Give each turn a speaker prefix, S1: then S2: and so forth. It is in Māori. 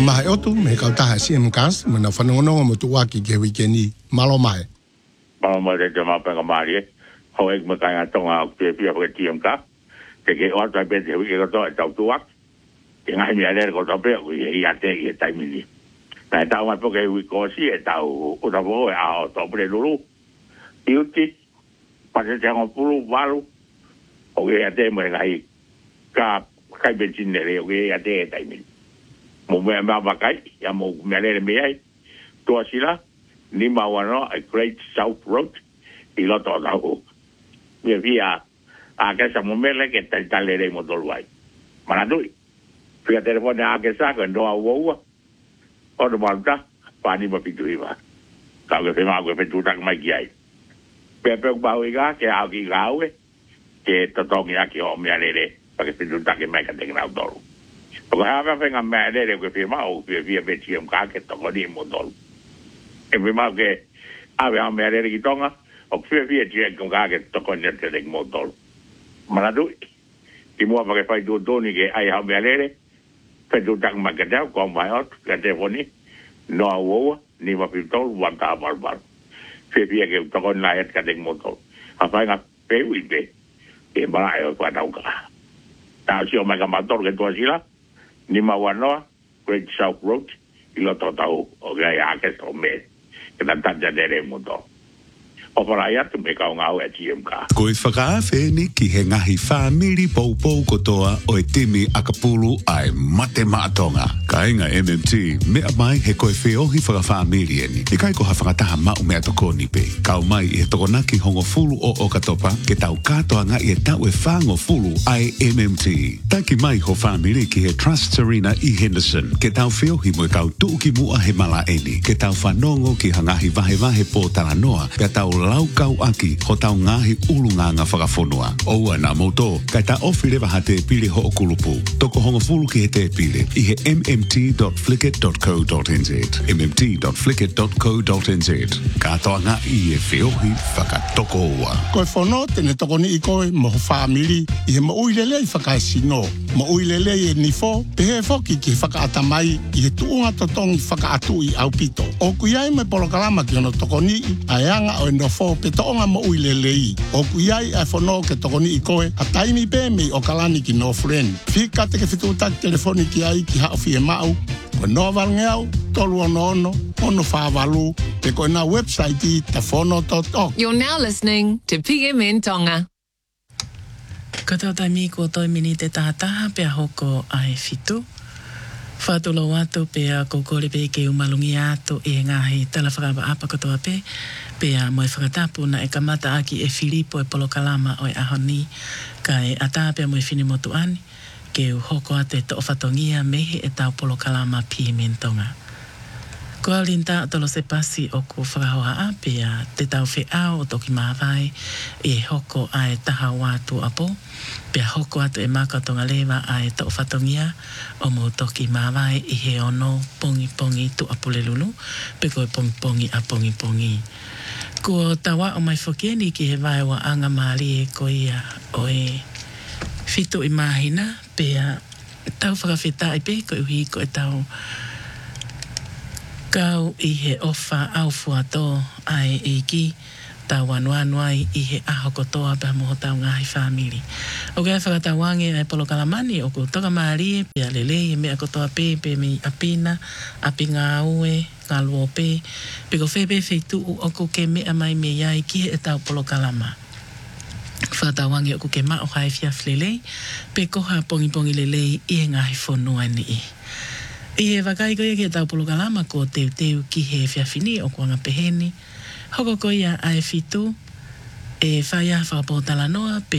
S1: Mai otu me kautaha CMCAS mana whanonga mo tuwaki ke wikeni malo mai.
S2: Malo mai te mapenga mari e. Ho ek me kaya tonga ke pia ke CMCAS. Te ke o ta pe te wiki ko to e tau tuak. Ke ngai mi ale ko to pe i ate i taimini. Na tau mai poke wiko si e tau o ta bo e a to pre lulu. Iuti pa te ngo pulu walu. O ke ate mo ngai ka kai bensinere o ke ate e taimini. Mo me makai ya mo me le me ai to asila ni mawano a Great South Road i lo to da o me via a que sa mo mele que tal le mo do luai mana dui fia telefone a que sa que no a wo o do malta pa ni mo pitu iba ka que fe ma que pe tu tak mai ai pe ba o ga que a ki gawe que to to mi aquí o me ale pa que pitu tak mai ka tenga do Porque a venga me le que firma o via betiam ka que to ni modol. E firma que a me le gitonga o via je con ka que to con el de modol. Maladu. Ti mo pa que fai do doni que ai ha me le pe do tak ma que deu con vai ot que te boni no o ni va pitol va ta barbar. Via que to con la et ka de modol. A fai nga pe wi be. E ba ai ko ta ka. Ta si o ma ka motor que to asila. Ni mawanoa, Great South Road, i lo totau o gai ake so me, ke na tanja dere muto. O para ia tu me kau ngau e TMK.
S3: Ko i whakaafe ni ki he ngahi whamiri pou kotoa o e timi akapulu ai mate maatonga. Ka inga MMT, mea mai he koe whiohi whakawhamiri eni. I kai ko ha whakataha mau mea toko ni pe. Kau mai i he tokonaki hongo fulu o katopa, ke tau katoa nga i e tau e whango fulu ai MMT. Taki mai ho whamiri ki he Trust Serena i Henderson, ke tau whiohi mo e kau tuuki mua he mala eni, ke tau whanongo ki hangahi vahe po taranoa, ke tau laukau aki ho tau ngahi ulunganga whakafonua. Oua na moto, kai ta ofi lewa ha te pili ho o kulupu. Toko hongo fulu ki he te pili, i he mmt.flickit.co.nz. mmt.flickit.co.nz. Katoa nga i e whiohi whakatoko ua.
S1: Koe whono tene toko ni i koe mo whamiri i he mo uilele i whakaesino. Mo uilele i e nifo, pehe foki ki whakaatamai i he tuunga totongi whakaatu i au pito. O kuiai me polokalama ki ono toko ni a eanga o fo pe toonga mo uilelei o kuiai ai fono ke tokoni i koe a taimi pe me o kalani ki no friend fika te ke fitu tak telefoni ki ai ki haufi e mau ko no valngeau tolu ono whavalu pe ko na website i tafono.org.
S4: You're now listening to PMN Tonga.
S5: Kata taimi ko toi mini te tahataha pe hoko ai fitu. Whātolo watu pea kokore pe ke umalungi ato e ngahi tala whakaba apa katoa pea moe whakatapu na e kamata aki e Filipo e polokalama o e ahoni ka e ata pea moe whini motu ani ke u hoko ate to o whatongia mehe e tau polokalama PMN Tonga. Ko alinta tolo se pasi o ku whakahoa a pea te tau whiau o toki mawai e hoko a e taha watu apo pea hoko atu e makatonga lewa a e to o whatongia o mo toki mawai i he ono pongi tu apule lulu pe ko e pongi a pongi. Ko tawa o mai whakeni ki he vai wa anga maari e ko ia o e fitu i mahina pea tau whakawhita i pe ko uhi ko e tau kau i he ofa au fuato ai e ki tau anuai i he aho kotoa pa moho tau ngahi whamiri. O kai whakatawange ai polokalamani o ko toka maari pea lele e mea kotoa pe me apina, api ngā ue, ngā luo pe ko whebe wheitu o ko ke mea mai me iai ki he tau polokalama. Whakatawange o ko ke mao hai fiaf lele pe koha pongi lele i e ngahi whonua ni i. I he wakai koe ke tau polokalama ko teu ki he whiawhini o kuanga peheni. Hoko koe a e fitu e whaia whapotala noa pe